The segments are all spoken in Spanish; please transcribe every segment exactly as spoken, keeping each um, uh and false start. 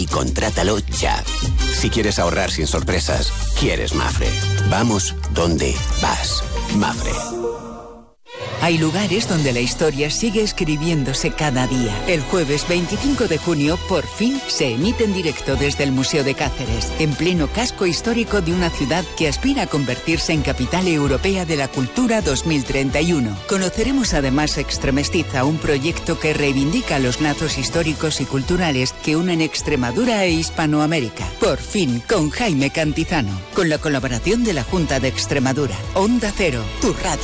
y contrátalo ya. Si quieres ahorrar sin sorpresas, quieres Mafre. Vamos donde vas. Mafre. Hay lugares donde la historia sigue escribiéndose cada día. El jueves veinticinco de junio, por fin, se emite en directo desde el Museo de Cáceres, en pleno casco histórico de una ciudad que aspira a convertirse en capital europea de la cultura dos mil treinta y uno. Conoceremos además Extremestiza, un proyecto que reivindica los lazos históricos y culturales que unen Extremadura e Hispanoamérica. Por fin, con Jaime Cantizano, con la colaboración de la Junta de Extremadura. Onda Cero, tu radio.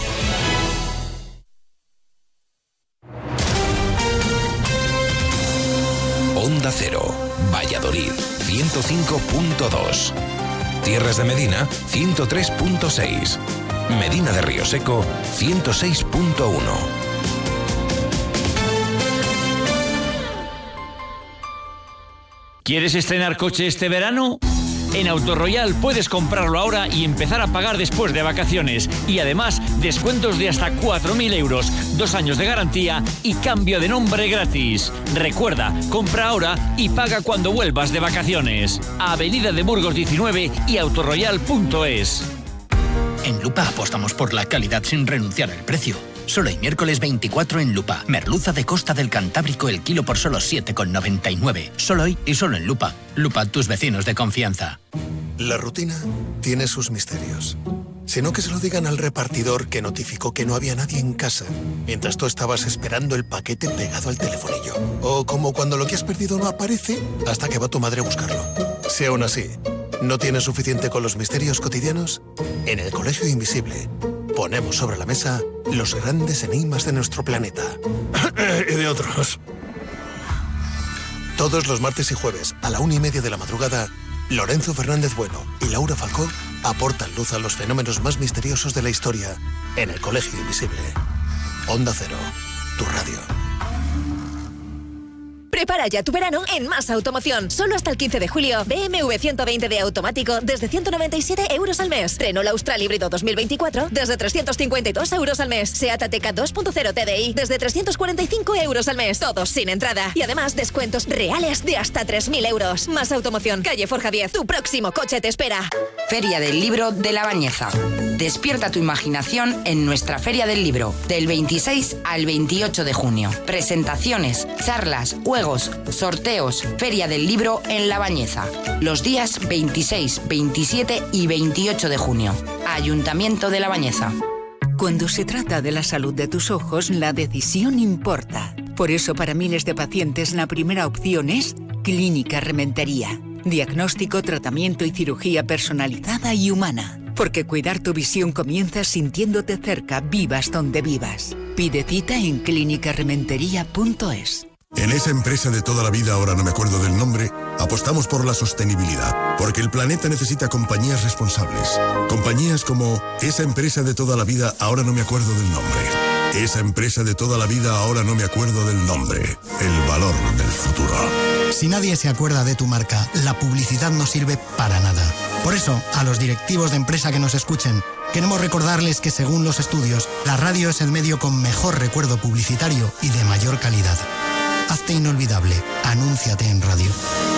Onda Cero, Valladolid, ciento cinco punto dos. Tierras de Medina, ciento tres punto seis. Medina de Río Seco, ciento seis punto uno. ¿Quieres estrenar coche este verano? En Autoroyal puedes comprarlo ahora y empezar a pagar después de vacaciones. Y además, descuentos de hasta cuatro mil euros, dos años de garantía y cambio de nombre gratis. Recuerda, compra ahora y paga cuando vuelvas de vacaciones. Avenida de Burgos diecinueve y autoroyal punto es. En Lupa apostamos por la calidad sin renunciar al precio. Solo el miércoles veinticuatro en Lupa. Merluza de Costa del Cantábrico el kilo por solo siete con noventa y nueve. Solo hoy y solo en Lupa. Lupa, tus vecinos de confianza. La rutina tiene sus misterios. Sino que se lo digan al repartidor que notificó que no había nadie en casa mientras tú estabas esperando el paquete pegado al telefonillo. O como cuando lo que has perdido no aparece hasta que va tu madre a buscarlo. Si aún así no tienes suficiente con los misterios cotidianos, en el Colegio Invisible ponemos sobre la mesa los grandes enigmas de nuestro planeta. Y de otros. Todos los martes y jueves a la una y media de la madrugada, Lorenzo Fernández Bueno y Laura Falcó aportan luz a los fenómenos más misteriosos de la historia en el Colegio Invisible. Onda Cero, tu radio. Prepara ya tu verano en Más Automoción. Solo hasta el quince de julio. B M W ciento veinte de automático desde ciento noventa y siete euros al mes. Renault Austral híbrido dos mil veinticuatro desde trescientos cincuenta y dos euros al mes. Seat Ateca dos punto cero T D I desde trescientos cuarenta y cinco euros al mes. Todos sin entrada. Y además descuentos reales de hasta tres mil euros. Más Automoción. Calle Forja diez. Tu próximo coche te espera. Feria del Libro de La Bañeza. Despierta tu imaginación en nuestra Feria del Libro. Del veintiséis al veintiocho de junio. Presentaciones, charlas, juegos, sorteos. Feria del Libro en La Bañeza. Los días veintiséis, veintisiete y veintiocho de junio. Ayuntamiento de La Bañeza. Cuando se trata de la salud de tus ojos, la decisión importa. Por eso, para miles de pacientes, la primera opción es Clínica Rementería. Diagnóstico, tratamiento y cirugía personalizada y humana. Porque cuidar tu visión comienza sintiéndote cerca, vivas donde vivas. Pide cita en clínica rementería punto es. En esa empresa de toda la vida, ahora no me acuerdo del nombre, apostamos por la sostenibilidad, porque el planeta necesita compañías responsables. Compañías como esa empresa de toda la vida, ahora no me acuerdo del nombre. Esa empresa de toda la vida, ahora no me acuerdo del nombre. El valor del futuro. Si nadie se acuerda de tu marca, la publicidad no sirve para nada. Por eso, a los directivos de empresa que nos escuchen, queremos recordarles que según los estudios, la radio es el medio con mejor recuerdo publicitario y de mayor calidad. Hazte inolvidable. Anúnciate en radio.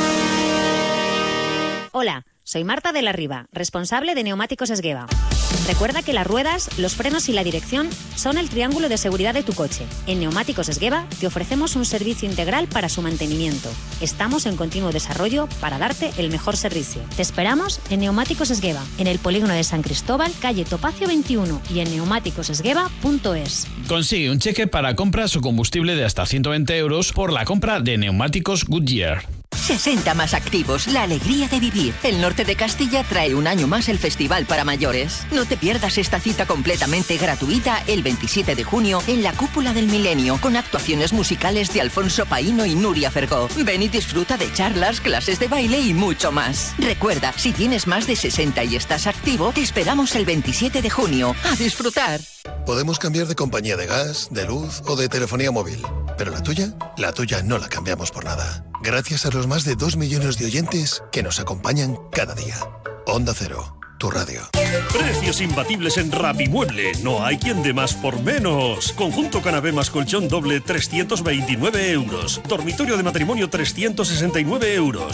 Hola, soy Marta de la Riva, responsable de Neumáticos Esgueva. Recuerda que las ruedas, los frenos y la dirección son el triángulo de seguridad de tu coche. En Neumáticos Esgueva te ofrecemos un servicio integral para su mantenimiento. Estamos en continuo desarrollo para darte el mejor servicio. Te esperamos en Neumáticos Esgueva, en el polígono de San Cristóbal, calle Topacio veintiuno y en neumáticos esgueva punto es. Consigue un cheque para compras o combustible de hasta ciento veinte euros por la compra de neumáticos Goodyear. sesenta más activos, la alegría de vivir. El norte de Castilla trae un año más el Festival para Mayores. No te pierdas esta cita completamente gratuita el veintisiete de junio en la Cúpula del Milenio, con actuaciones musicales de Alfonso Paíno y Nuria Fergó. Ven y disfruta de charlas, clases de baile y mucho más. Recuerda, si tienes más de sesenta y estás activo, te esperamos el veintisiete de junio. ¡A disfrutar! Podemos cambiar de compañía de gas, de luz o de telefonía móvil. Pero la tuya, la tuya no la cambiamos por nada. Gracias a los más de dos millones de oyentes que nos acompañan cada día. Onda Cero, tu radio. Precios imbatibles en Rapimueble. No hay quien dé más por menos. Conjunto canapé más colchón doble trescientos veintinueve euros. Dormitorio de matrimonio trescientos sesenta y nueve euros.